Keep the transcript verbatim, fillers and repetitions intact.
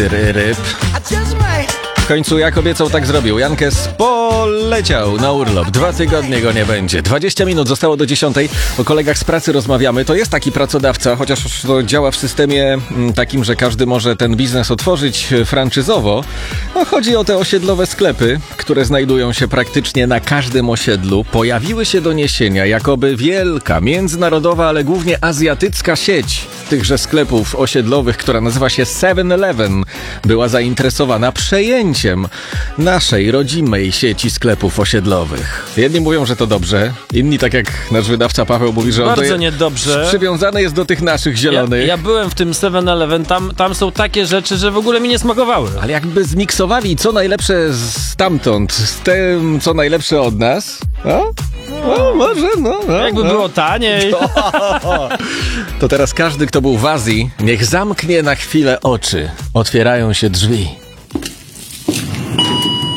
ry, ryb. W końcu, jak obiecał, tak zrobił. Jankes poleciał na urlop. Dwa tygodnie go nie będzie. dwadzieścia minut zostało do dziesiątej. O kolegach z pracy rozmawiamy. To jest taki pracodawca, chociaż to działa w systemie takim, że każdy może ten biznes otworzyć franczyzowo. No, chodzi o te osiedlowe sklepy, które znajdują się praktycznie na każdym osiedlu. Pojawiły się doniesienia, jakoby wielka, międzynarodowa, ale głównie azjatycka sieć tychże sklepów osiedlowych, która nazywa się seven eleven, była zainteresowana przejęciem naszej rodzimej sieci sklepów osiedlowych. Jedni mówią, że to dobrze, inni, tak jak nasz wydawca Paweł, mówi, że on bardzo to je, niedobrze. Przywiązany jest do tych naszych zielonych. Ja, ja byłem w tym seven eleven, tam, tam są takie rzeczy, że w ogóle mi nie smakowały. Ale jakby zmiksowali co najlepsze stamtąd z tym, co najlepsze od nas, no? No, może, no, no. Jakby no. było taniej. To, to teraz każdy, kto był w Azji, niech zamknie na chwilę oczy. Otwierają się drzwi.